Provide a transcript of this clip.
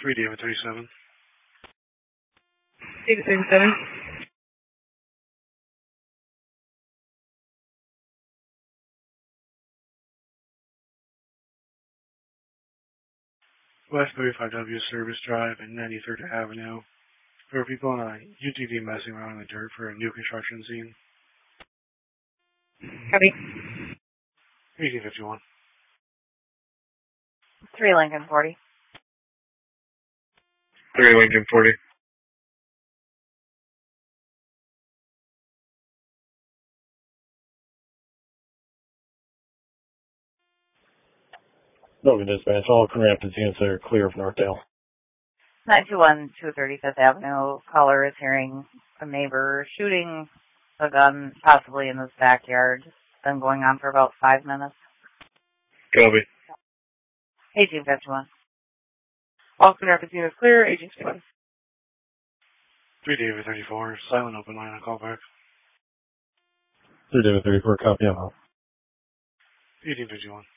3 David 37. David 37. West 35W Service Drive and 93rd Avenue. There were people in a UTV messing around in the dirt for a new construction scene. Copy. 1851. 3 Lincoln 40. 3 Lincoln 40. Logan Dispatch, all Crampton units are clear of Northdale. 921 235th Avenue. Caller is hearing a neighbor shooting a gun, possibly in his backyard. It's been going on for about 5 minutes. Copy. 1851. All Crampton units clear. 1851. 3 David 34. Silent open line on callback. 3 David 34, copy, I'm out. 1851.